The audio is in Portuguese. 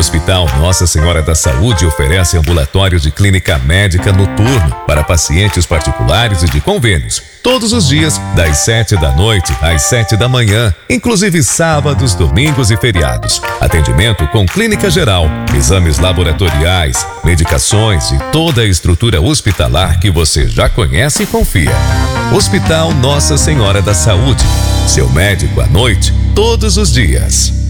Hospital Nossa Senhora da Saúde oferece ambulatório de clínica médica noturno para pacientes particulares e de convênios. Todos os dias, das 7 da noite às 7 da manhã, inclusive sábados, domingos e feriados. Atendimento com clínica geral, exames laboratoriais, medicações e toda a estrutura hospitalar que você já conhece e confia. Hospital Nossa Senhora da Saúde. Seu médico à noite, todos os dias.